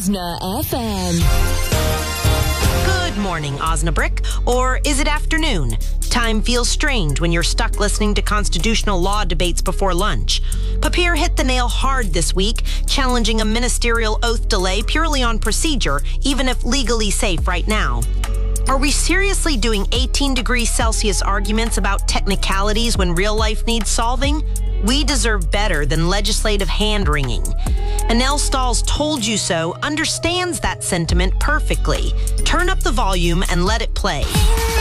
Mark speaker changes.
Speaker 1: Osna FM.
Speaker 2: Good morning, Osnabrick. Or is it afternoon? Time feels strange when you're stuck listening to constitutional law debates before lunch. Papier hit the nail hard this week, challenging a ministerial oath delay purely on procedure, even if legally safe right now. Are we seriously doing 18 degrees Celsius arguments about technicalities when real life needs solving? We deserve better than legislative hand-wringing. Anel Stahls Told You So understands that sentiment perfectly. Turn up the volume and let it play.